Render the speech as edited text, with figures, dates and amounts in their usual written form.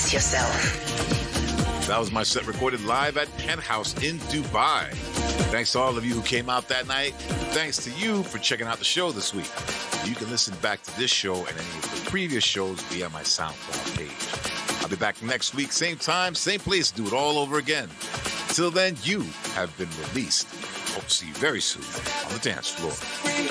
Brace yourself. That was my set recorded live at Penthouse in Dubai. Thanks to all of you who came out that night. Thanks to you for checking out the show this week. You can listen back to this show and any of the previous shows via my SoundCloud page. I'll be back next week, same time, same place, do it all over again. Till then, you have been released. Hope to see you very soon on the dance floor.